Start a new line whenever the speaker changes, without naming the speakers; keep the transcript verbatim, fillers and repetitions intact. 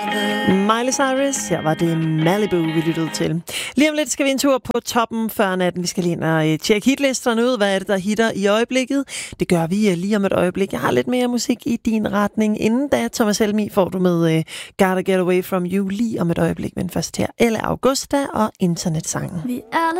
Miley Cyrus, her var det Malibu, vi lyttede til. Lige om lidt skal vi en tur på toppen før natten. Vi skal lige ind og tjekke hitlisterne ud. Hvad er det, der hitter i øjeblikket? Det gør vi lige om et øjeblik. Jeg har lidt mere musik i din retning. Inden da, Thomas Helmi, får du med uh, Gotta Get Away From You lige om et øjeblik. Men først her, Elle Augusta og Internetsangen.
Vi er